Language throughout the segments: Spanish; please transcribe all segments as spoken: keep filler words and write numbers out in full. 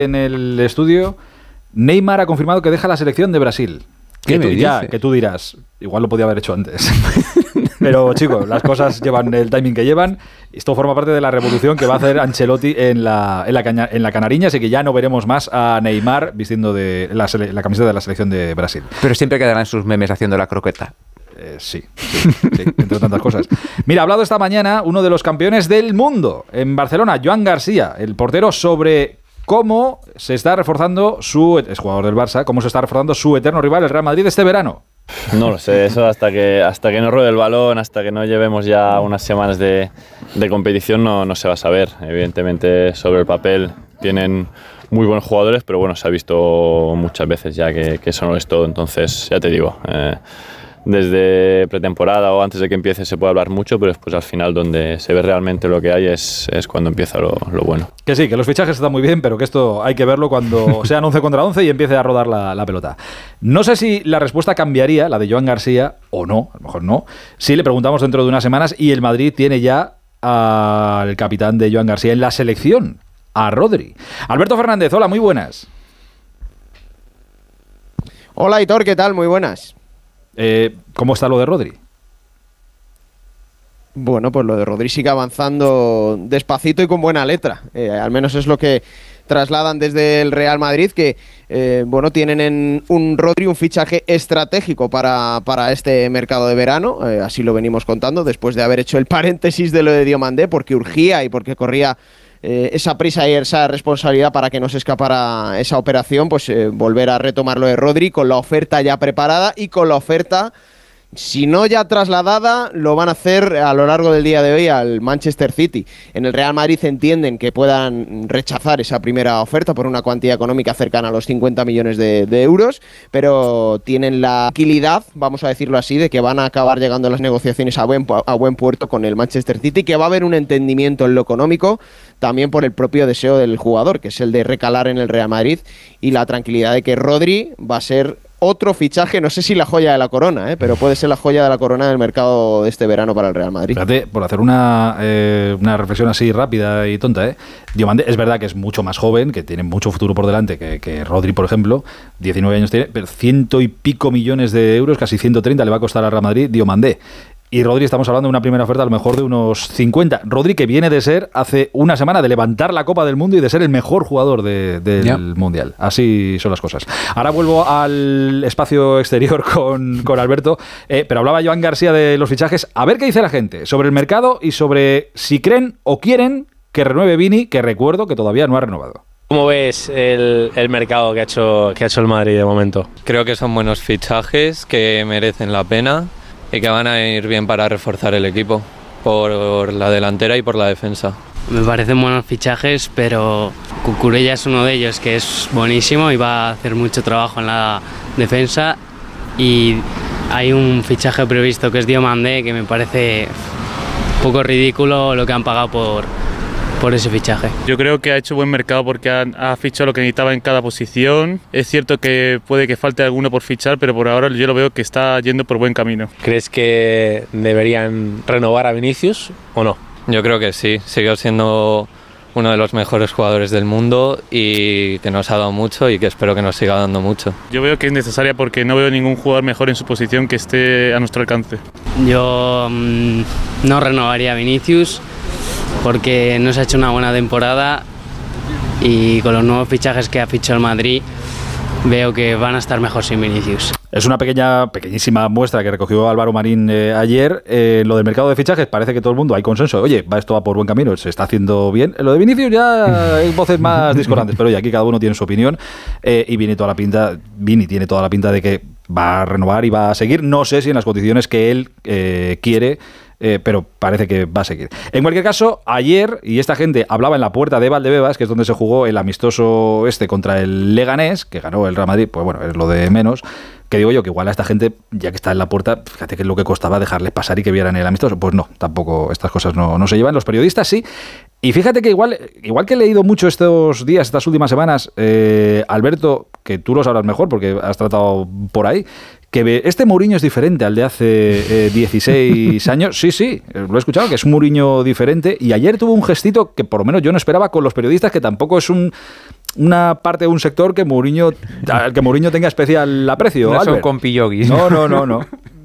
en el estudio, Neymar ha confirmado que deja la selección de Brasil. ¿Qué que me tú, dices? ya, que tú dirás, igual lo podía haber hecho antes. Pero, chicos, las cosas llevan el timing que llevan. Esto forma parte de la revolución que va a hacer Ancelotti en la, en la, caña, en la Canariña, así que ya no veremos más a Neymar vistiendo de la, la camiseta de la selección de Brasil. Pero siempre quedarán sus memes haciendo la croqueta. Eh, sí, sí, sí, entre tantas cosas. Mira, ha hablado esta mañana uno de los campeones del mundo en Barcelona, Joan García, el portero, sobre cómo se está reforzando su, es jugador del Barça, cómo se está reforzando su eterno rival, el Real Madrid, este verano. No lo sé, eso hasta que, hasta que no ruede el balón, hasta que no llevemos ya unas semanas de, de competición no, no se va a saber. Evidentemente, sobre el papel tienen muy buenos jugadores, pero bueno, se ha visto muchas veces ya que, que eso no es todo. Entonces, ya te digo, eh, desde pretemporada o antes de que empiece se puede hablar mucho, pero después al final donde se ve realmente lo que hay es, es cuando empieza lo, lo bueno. Que sí, que los fichajes están muy bien, pero que esto hay que verlo cuando sean once contra once y empiece a rodar la, la pelota. No sé si la respuesta cambiaría, la de Joan García, o no, a lo mejor no, si le preguntamos dentro de unas semanas y el Madrid tiene ya al capitán de Joan García en la selección, a Rodri. Alberto Fernández, hola, muy buenas. Hola, Hitor, ¿qué tal? Muy buenas. Eh, ¿Cómo está lo de Rodri? Bueno, pues lo de Rodri sigue avanzando despacito y con buena letra. Eh, al menos es lo que trasladan desde el Real Madrid, que eh, bueno, tienen en un Rodri un fichaje estratégico para, para este mercado de verano. Eh, así lo venimos contando, después de haber hecho el paréntesis de lo de Diomandé, porque urgía y porque corría Eh, esa prisa y esa responsabilidad para que no se escapara esa operación, pues eh, volver a retomar lo de Rodri con la oferta ya preparada y con la oferta, si no ya trasladada, lo van a hacer a lo largo del día de hoy al Manchester City. En el Real Madrid entienden que puedan rechazar esa primera oferta por una cuantía económica cercana a los cincuenta millones de, de euros, pero tienen la tranquilidad, vamos a decirlo así, de que van a acabar llegando las negociaciones a buen, a buen puerto con el Manchester City, que va a haber un entendimiento en lo económico, también por el propio deseo del jugador, que es el de recalar en el Real Madrid, y la tranquilidad de que Rodri va a ser otro fichaje, no sé si la joya de la corona, ¿eh? pero puede ser la joya de la corona del mercado de este verano para el Real Madrid. Fíjate, por hacer una, eh, una reflexión así rápida y tonta, ¿eh? Diomandé es verdad que es mucho más joven, que tiene mucho futuro por delante que, que Rodri, por ejemplo, diecinueve años tiene, pero ciento y pico millones de euros, casi ciento treinta le va a costar al Real Madrid Diomandé. Y Rodri, estamos hablando de una primera oferta a lo mejor de unos cincuenta. Rodri, que viene de ser, hace una semana, de levantar la Copa del Mundo y de ser el mejor jugador de, del yeah. Mundial. Así son las cosas. Ahora vuelvo al espacio exterior con, con Alberto, eh, pero hablaba Joan García de los fichajes. A ver qué dice la gente sobre el mercado y sobre si creen o quieren que renueve Vini, que recuerdo que todavía no ha renovado. ¿Cómo ves el, el mercado que ha hecho, que ha hecho el Madrid de momento? Creo que son buenos fichajes que merecen la pena y que van a ir bien para reforzar el equipo por la delantera y por la defensa. Me parecen buenos fichajes, pero Cucurella es uno de ellos, que es buenísimo y va a hacer mucho trabajo en la defensa. Y hay un fichaje previsto que es Diomandé, que me parece un poco ridículo lo que han pagado por, por ese fichaje. Yo creo que ha hecho buen mercado porque ha, ha fichado lo que necesitaba en cada posición. Es cierto que puede que falte alguno por fichar, pero por ahora yo lo veo que está yendo por buen camino. ¿Crees que deberían renovar a Vinicius o no? Yo creo que sí, sigue siendo uno de los mejores jugadores del mundo y que nos ha dado mucho y que espero que nos siga dando mucho. Yo veo que es necesaria porque no veo ningún jugador mejor en su posición que esté a nuestro alcance. Yo mmm, no renovaría a Vinicius porque no se ha hecho una buena temporada y con los nuevos fichajes que ha fichado el Madrid veo que van a estar mejor sin Vinicius. Es una pequeña, pequeñísima muestra que recogió Álvaro Marín eh, ayer. Eh, lo del mercado de fichajes parece que todo el mundo hay consenso. Oye, va esto va por buen camino, se está haciendo bien. Lo de Vinicius ya hay voces más discordantes, pero oye, aquí cada uno tiene su opinión eh, y Vini toda la pinta, Vini tiene toda la pinta de que va a renovar y va a seguir. No sé si en las condiciones que él eh, quiere. Eh, pero parece que va a seguir. En cualquier caso, ayer, y esta gente hablaba en la puerta de Valdebebas, que es donde se jugó el amistoso este contra el Leganés, que ganó el Real Madrid, pues bueno, es lo de menos, que digo yo que igual a esta gente, ya que está en la puerta, fíjate que es lo que costaba dejarles pasar y que vieran el amistoso. Pues no, tampoco estas cosas no, no se llevan, los periodistas sí. Y fíjate que igual, igual que he leído mucho estos días, estas últimas semanas, eh, Alberto, que tú lo sabrás mejor porque has tratado por ahí, que este Mourinho es diferente al de hace eh, dieciséis años. Sí, sí, lo he escuchado, que es un Mourinho diferente. Y ayer tuvo un gestito que por lo menos yo no esperaba con los periodistas, que tampoco es un... una parte de un sector que Mourinho, al que Mourinho tenga especial aprecio. No son compillogis. No, no, no, no.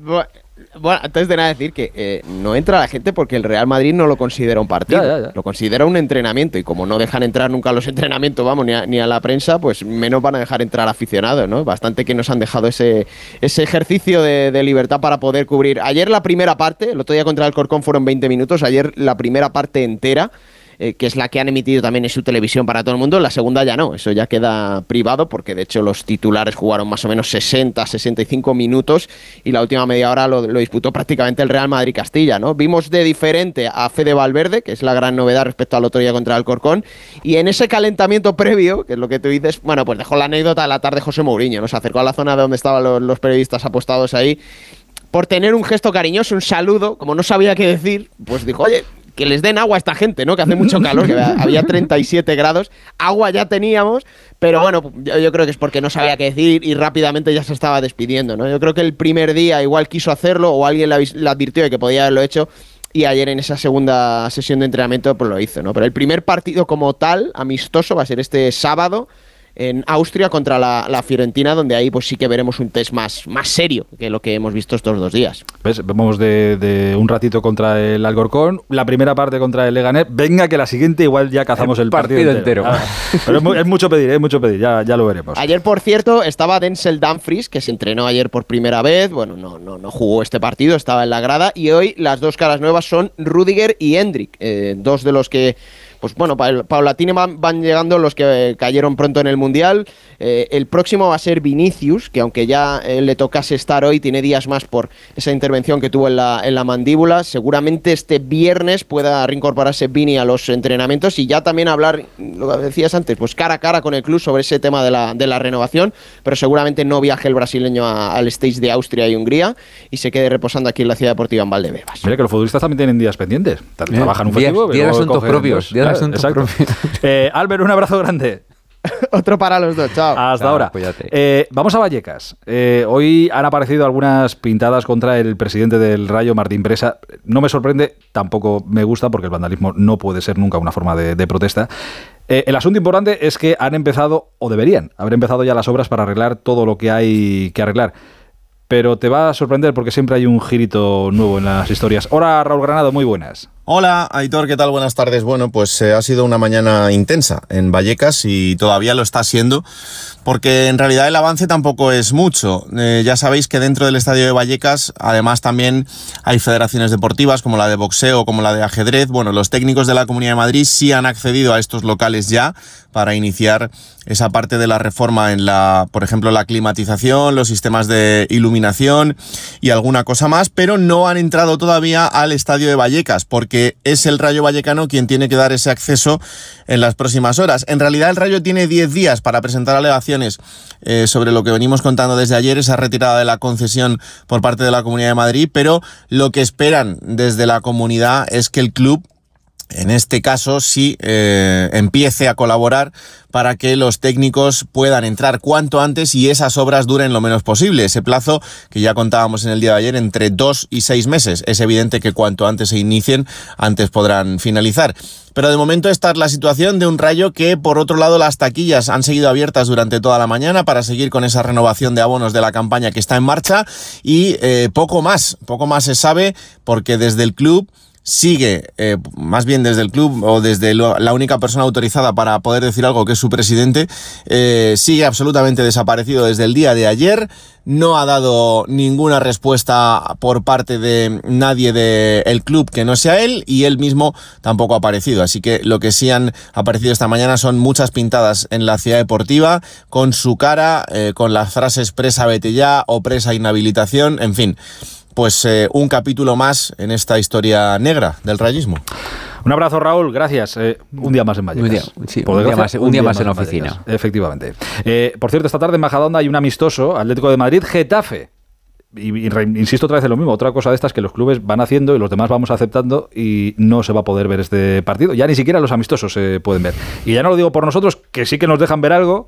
Bueno, antes de nada decir que eh, no entra la gente porque el Real Madrid no lo considera un partido, ya, ya, ya. Lo considera un entrenamiento, y como no dejan entrar nunca a los entrenamientos, vamos, ni a, ni a la prensa, pues menos van a dejar entrar aficionados, ¿no? Bastante que nos han dejado ese, ese ejercicio de, de libertad para poder cubrir. Ayer la primera parte, el otro día contra el Corcón fueron veinte minutos, ayer la primera parte entera, Eh, que es la que han emitido también en su televisión para todo el mundo. La segunda ya no, eso ya queda privado, porque de hecho los titulares jugaron más o menos sesenta, sesenta y cinco minutos, y la última media hora lo, lo disputó prácticamente el Real Madrid-Castilla, ¿no? Vimos de diferente a Fede Valverde, que es la gran novedad respecto al otro día contra el Corcón, y en ese calentamiento previo, que es lo que tú dices, bueno, pues dejó la anécdota de la tarde José Mourinho, ¿no? Se acercó a la zona de donde estaban los, los periodistas apostados ahí, por tener un gesto cariñoso, un saludo, como no sabía qué decir, pues dijo, oye, que les den agua a esta gente, ¿no? Que hace mucho calor, que había treinta y siete grados, agua ya teníamos, pero bueno, yo, yo creo que es porque no sabía qué decir y rápidamente ya se estaba despidiendo, ¿no? Yo creo que el primer día igual quiso hacerlo, o alguien le, le advirtió de que podía haberlo hecho, y ayer en esa segunda sesión de entrenamiento pues lo hizo, ¿no? Pero el primer partido como tal, amistoso, va a ser este sábado en Austria contra la, la Fiorentina, donde ahí pues sí que veremos un test más, más serio que lo que hemos visto estos dos días. ¿Ves? Vamos de, de un ratito contra el Alcorcón, la primera parte contra el Leganés, venga que la siguiente igual ya cazamos el, el partido, partido entero. entero. Ah, pero es, muy, es mucho pedir, es mucho pedir, ya, ya lo veremos. Ayer, por cierto, estaba Denzel Dumfries, que se entrenó ayer por primera vez, bueno, no, no, no jugó este partido, estaba en la grada, y hoy las dos caras nuevas son Rüdiger y Endrick, eh, dos de los que... Pues bueno, paulatino van, van llegando los que eh, cayeron pronto en el Mundial. Eh, el próximo va a ser Vinicius, que aunque ya eh, le tocase estar hoy, tiene días más por esa intervención que tuvo en la, en la mandíbula. Seguramente este viernes pueda reincorporarse Vini a los entrenamientos y ya también hablar, lo que decías antes, pues cara a cara con el club sobre ese tema de la, de la renovación, pero seguramente no viaje el brasileño a, al stage de Austria y Hungría y se quede reposando aquí en la Ciudad Deportiva en Valdebebas. Mira que los futbolistas también tienen días pendientes. Trabajan un festivo. Días de asuntos propios. Exacto. Eh, Albert, un abrazo grande. Otro para los dos, chao. Hasta chao, ahora. Eh, vamos a Vallecas. Eh, hoy han aparecido algunas pintadas contra el presidente del Rayo, Martín Presa. No me sorprende, tampoco me gusta, porque el vandalismo no puede ser nunca una forma de, de protesta. Eh, el asunto importante es que han empezado, o deberían haber empezado ya las obras para arreglar todo lo que hay que arreglar. Pero te va a sorprender porque siempre hay un girito nuevo en las historias. Hola, Raúl Granado, muy buenas. Hola, Aitor, ¿qué tal? Buenas tardes. Bueno, pues eh, ha sido una mañana intensa en Vallecas y todavía lo está siendo, porque en realidad el avance tampoco es mucho. Eh, ya sabéis que dentro del estadio de Vallecas, además también hay federaciones deportivas como la de boxeo, como la de ajedrez. Bueno, los técnicos de la Comunidad de Madrid sí han accedido a estos locales ya para iniciar esa parte de la reforma en la, por ejemplo, la climatización, los sistemas de iluminación y alguna cosa más, pero no han entrado todavía al estadio de Vallecas, porque es el Rayo Vallecano quien tiene que dar ese acceso en las próximas horas. En realidad el Rayo tiene diez días para presentar alegaciones eh, sobre lo que venimos contando desde ayer, esa retirada de la concesión por parte de la Comunidad de Madrid, pero lo que esperan desde la comunidad es que el club, en este caso, sí eh, empiece a colaborar para que los técnicos puedan entrar cuanto antes y esas obras duren lo menos posible. Ese plazo que ya contábamos en el día de ayer, entre dos y seis meses. Es evidente que cuanto antes se inicien, antes podrán finalizar. Pero de momento esta es la situación de un Rayo que, por otro lado, las taquillas han seguido abiertas durante toda la mañana para seguir con esa renovación de abonos de la campaña que está en marcha y eh, poco más, poco más se sabe porque desde el club sigue, eh, más bien desde el club o desde lo, la única persona autorizada para poder decir algo, que es su presidente, eh, sigue absolutamente desaparecido desde el día de ayer. No ha dado ninguna respuesta por parte de nadie del club que no sea él, y él mismo tampoco ha aparecido. Así que lo que sí han aparecido esta mañana son muchas pintadas en la Ciudad Deportiva con su cara, eh, con las frases "presa vete ya" o "presa inhabilitación", en fin. Pues eh, un capítulo más en esta historia negra del rayismo. Un abrazo, Raúl, gracias. Eh, un día más en Vallecas. Un día, sí, por un desgracia, día más, un un día día más más en en oficina. Vallecas, efectivamente. Eh, por cierto, esta tarde en Majadahonda hay un amistoso, Atlético de Madrid, Getafe. Y, y re, insisto otra vez en lo mismo, otra cosa de estas que los clubes van haciendo y los demás vamos aceptando y no se va a poder ver este partido. Ya ni siquiera los amistosos se pueden ver. Y ya no lo digo por nosotros, que sí que nos dejan ver algo,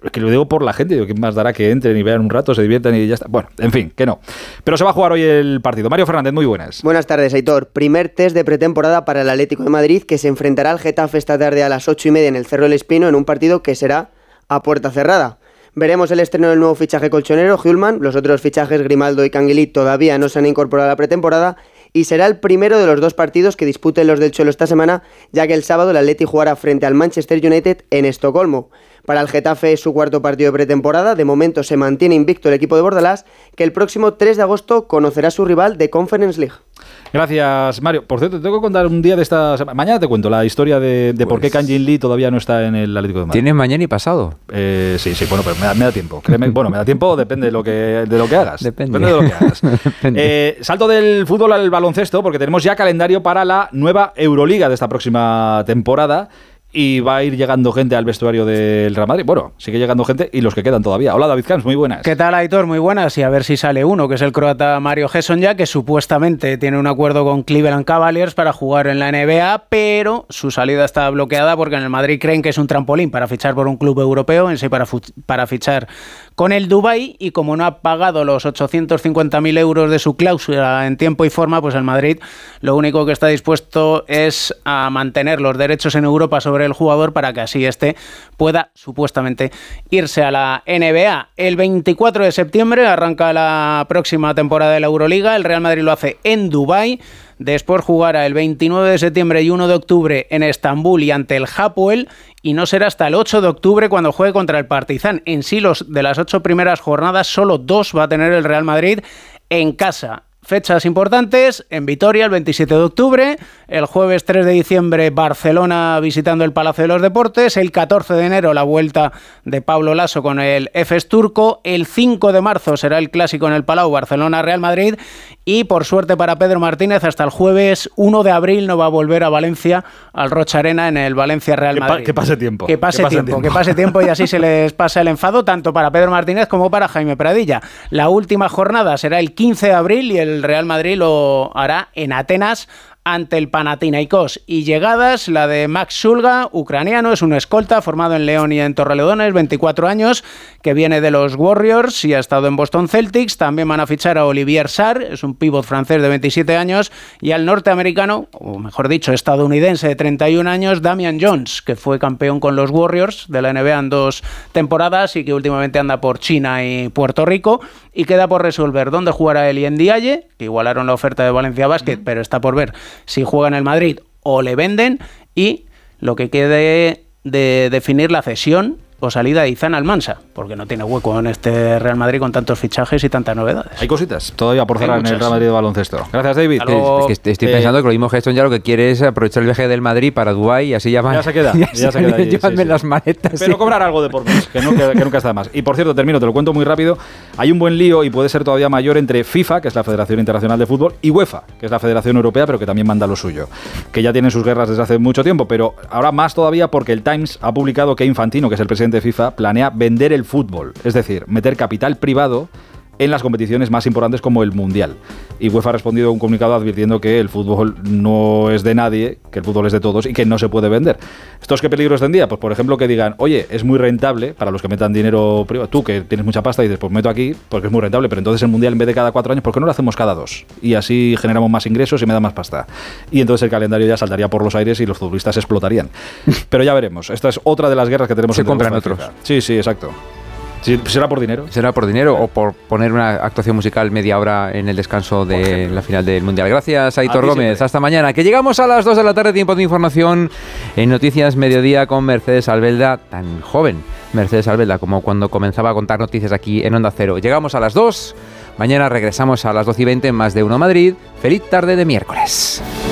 que lo digo por la gente, digo, ¿qué más dará que entren y vean un rato, se diviertan y ya está? Bueno, en fin, que no. Pero se va a jugar hoy el partido. Mario Fernández, muy buenas. Buenas tardes, Aitor. Primer test de pretemporada para el Atlético de Madrid, que se enfrentará al Getafe esta tarde a las ocho y media en el Cerro del Espino, en un partido que será a puerta cerrada. Veremos el estreno del nuevo fichaje colchonero, Hjulmand. Los otros fichajes, Grimaldo y Canguilí, todavía no se han incorporado a la pretemporada. Y será el primero de los dos partidos que disputen los del Cholo esta semana, ya que el sábado el Atleti jugará frente al Manchester United en Estocolmo. Para el Getafe es su cuarto partido de pretemporada. De momento se mantiene invicto el equipo de Bordalás, que el próximo tres de agosto conocerá a su rival de Conference League. Gracias, Mario. Por cierto, te tengo que contar un día de esta semana. Mañana te cuento la historia de, de pues... por qué Kang Jin Lee todavía no está en el Atlético de Madrid. ¿Tienes mañana y pasado? Eh, sí, sí, bueno, pero me da, me da tiempo. Créeme, bueno, me da tiempo, depende de lo que, de lo que hagas. Depende. Depende de lo que hagas. eh, salto del fútbol al baloncesto, porque tenemos ya calendario para la nueva Euroliga de esta próxima temporada. Y va a ir llegando gente al vestuario del Real Madrid. Bueno, sigue llegando gente y los que quedan todavía. Hola, David Camps, muy buenas. ¿Qué tal, Aitor? Muy buenas. Y a ver si sale uno, que es el croata Mario Hesonja, que supuestamente tiene un acuerdo con Cleveland Cavaliers para jugar en la N B A, pero su salida está bloqueada porque en el Madrid creen que es un trampolín para fichar por un club europeo, en sí para, para fichar con el Dubái, y como no ha pagado los ochocientos cincuenta mil euros de su cláusula en tiempo y forma, pues el Madrid lo único que está dispuesto es a mantener los derechos en Europa sobre el jugador para que así este pueda supuestamente irse a la N B A. El veinticuatro de septiembre arranca la próxima temporada de la Euroliga. El Real Madrid lo hace en Dubái. Después jugará el veintinueve de septiembre y uno de octubre en Estambul y ante el Hapoel, y no será hasta el ocho de octubre cuando juegue contra el Partizan. En sí, los de las ocho primeras jornadas, solo dos va a tener el Real Madrid en casa. Fechas importantes: en Vitoria el veintisiete de octubre, el jueves tres de diciembre Barcelona visitando el Palacio de los Deportes, el catorce de enero la vuelta de Pablo Laso con el Efes turco, el cinco de marzo será el clásico en el Palau Barcelona-Real Madrid, y por suerte para Pedro Martínez hasta el jueves uno de abril no va a volver a Valencia, al Rocha Arena en el Valencia-Real Madrid. Que, pa- que pase tiempo. Que pase, que pase tiempo, tiempo, que pase tiempo y así se les pasa el enfado tanto para Pedro Martínez como para Jaime Pradilla. La última jornada será el quince de abril y el El Real Madrid lo hará en Atenas ante el Panathinaikos. Y llegadas, la de Max Sulga, ucraniano, es un escolta formado en León y en Torrelodones, veinticuatro años, que viene de los Warriors y ha estado en Boston Celtics. También van a fichar a Olivier Sarr, es un pívot francés de veintisiete años, y al norteamericano, o mejor dicho, estadounidense de treinta y un años, Damian Jones, que fue campeón con los Warriors de la N B A en dos temporadas y que últimamente anda por China y Puerto Rico, y queda por resolver dónde jugará él y en Ndiaye, que igualaron la oferta de Valencia Basket, mm. pero está por ver si juega en el Madrid o le venden, y lo que quede de definir la cesión o salida de Izan Almansa, porque no tiene hueco en este Real Madrid con tantos fichajes y tantas novedades. Hay cositas todavía por cerrar en el Real Madrid de baloncesto. Gracias, David. Es que estoy pensando eh, que lo mismo Geston ya lo que quiere es aprovechar el viaje del Madrid para Dubái y así ya van. Ya se queda. Ya, ya se se queda allí, llévanme sí, sí. las maletas. Pero sí. cobrar algo de por mes, que, no, que, que nunca está de más. Y por cierto, termino, te lo cuento muy rápido. Hay un buen lío y puede ser todavía mayor entre FIFA, que es la Federación Internacional de Fútbol, y UEFA, que es la Federación Europea, pero que también manda lo suyo. Que ya tienen sus guerras desde hace mucho tiempo, pero ahora más todavía porque el Times ha publicado que Infantino, que es el presidente de FIFA, planea vender el fútbol, es decir, meter capital privado en las competiciones más importantes como el Mundial. Y UEFA ha respondido a un comunicado advirtiendo que el fútbol no es de nadie, que el fútbol es de todos y que no se puede vender. ¿Estos qué peligros tendría? Pues por ejemplo que digan, oye, es muy rentable para los que metan dinero privado. Tú que tienes mucha pasta y dices, pues meto aquí porque es muy rentable, pero entonces el Mundial en vez de cada cuatro años, ¿por qué no lo hacemos cada dos? Y así generamos más ingresos y me da más pasta. Y entonces el calendario ya saltaría por los aires y los futbolistas explotarían. Pero ya veremos. Esta es otra de las guerras que tenemos. Se compran otros. Sí, sí, exacto. ¿Será por dinero? Será por dinero o por poner una actuación musical media hora en el descanso de la final del Mundial. Gracias, Aitor Gómez. Siempre. Hasta mañana. Que llegamos a las dos de la tarde, tiempo de información en Noticias Mediodía con Mercedes Albelda, tan joven. Mercedes Albelda como cuando comenzaba a contar noticias aquí en Onda Cero. Llegamos a las dos. Mañana regresamos a las doce y veinte en Más de Uno Madrid. Feliz tarde de miércoles.